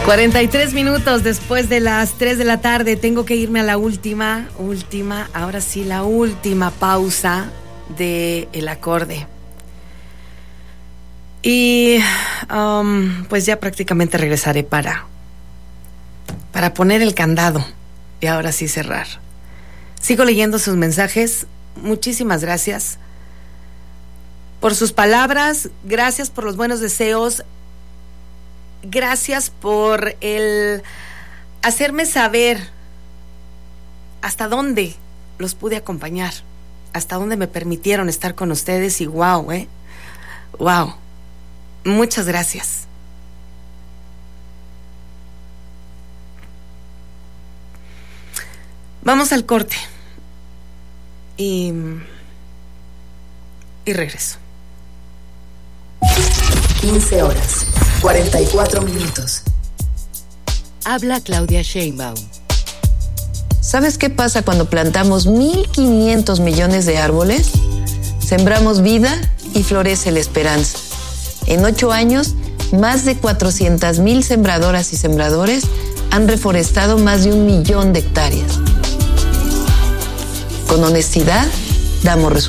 43 minutos después de las 3 de la tarde. Tengo que irme a la última, ahora sí, la última pausa del acorde. Y pues ya prácticamente regresaré para poner el candado y ahora sí cerrar. Sigo leyendo sus mensajes. Muchísimas gracias por sus palabras, gracias por los buenos deseos, gracias por el hacerme saber hasta dónde los pude acompañar, hasta dónde me permitieron estar con ustedes y wow, muchas gracias. Vamos al corte y regreso. 15 horas, 44 minutos. Habla Claudia Sheinbaum. ¿Sabes qué pasa cuando plantamos 1,500 millones de árboles? Sembramos vida y florece la esperanza. En 8 años, más de 400,000 sembradoras y sembradores han reforestado más de 1 millón de hectáreas. Con honestidad, damos resultados.